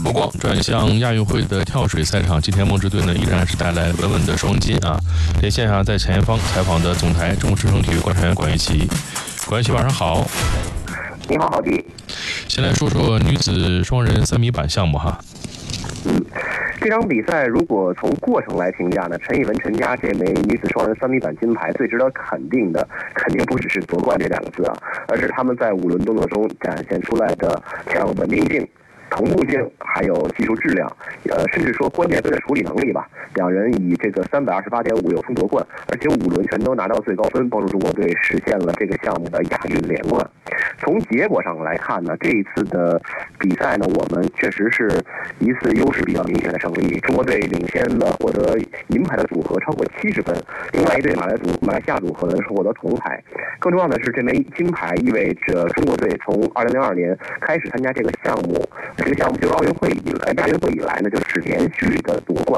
目光转向亚运会的跳水赛场，今天梦之队呢依然是带来稳稳的双金啊！连线上在前方采访的总台中师生体育观察员管玉琪，管玉琪晚上好。 你好，郝迪。 先来说说女子双人3米板项目哈。 这场比赛如果从过程来评价呢，陈艺文、陈佳这枚女子双人3米板金牌最值得肯定的，肯定不只是夺冠这2个字啊，而是他们在5轮动作中展现出来的像稳定性、同步性，还有技术质量，甚至说关键分的处理能力吧。两人以这个328.5有分夺冠，而且5轮全都拿到最高分，帮助中国队实现了这个项目的亚运连冠。从结果上来看呢，这一次的比赛呢，我们确实是一次优势比较明显的胜利。中国队领先的获得银牌的组合超过70分，另外一队马来西亚组合呢是获得铜牌。更重要的是，这枚金牌意味着中国队从2002年开始参加这个项目，这个项目就是亚运会以来呢就是连续的夺冠。